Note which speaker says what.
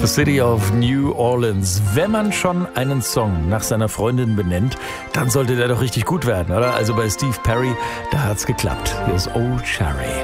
Speaker 1: The City of New Orleans. Wenn man schon einen Song nach seiner Freundin benennt, dann sollte der doch richtig gut werden, oder? Also bei Steve Perry, da hat's geklappt. Hier ist Old Cherry.